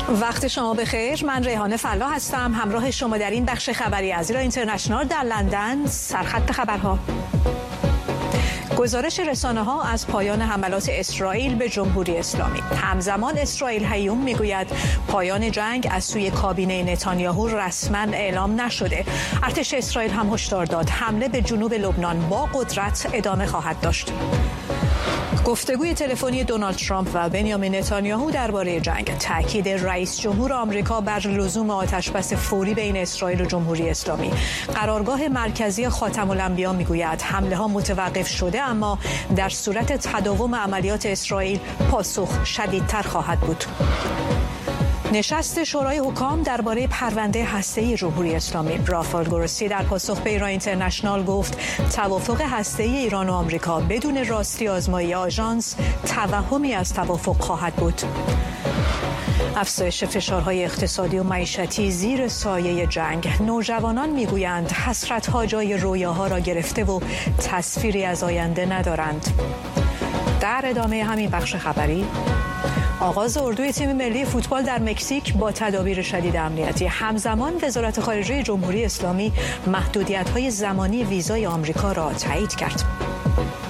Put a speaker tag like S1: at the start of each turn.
S1: وقت شما بخیر. من ریحانه فلا هستم، همراه شما در این بخش خبری از ایران اینترنشنال در لندن. سرخط خبرها: گزارش رسانه‌ها از پایان حملات اسرائیل به جمهوری اسلامی. همزمان اسرائیل هیوم میگوید پایان جنگ از سوی کابینه نتانیاهو رسما اعلام نشده. ارتش اسرائیل هم هشدار داد حمله به جنوب لبنان با قدرت ادامه خواهد داشت. گفتگوی تلفنی دونالد ترامپ و بنیامین نتانیاهو درباره جنگ. تاکید رئیس جمهور آمریکا بر لزوم آتش‌بس فوری بین اسرائیل و جمهوری اسلامی. قرارگاه مرکزی خاتم الانبیا میگوید حمله‌ها متوقف شده، اما در صورت تداوم عملیات اسرائیل پاسخ شدیدتر خواهد بود. نشست شورای حکام درباره پرونده هسته‌ای جمهوری اسلامی. رافائل گروسی در پاسخ به ایران اینترنشنال گفت توافق هسته‌ای ایران و آمریکا بدون راستی آزمایی آژانس توهمی از توافق خواهد بود. افزایش فشارهای اقتصادی و معیشتی زیر سایه جنگ. نوجوانان میگویند حسرت‌ها جای رویاها را گرفته و تصویری از آینده ندارند. در ادامه همین بخش خبری، آغاز اردوی تیم ملی فوتبال در مکزیک با تدابیر شدید امنیتی. همزمان وزارت خارجه جمهوری اسلامی محدودیت‌های زمانی ویزای آمریکا را تایید کرد.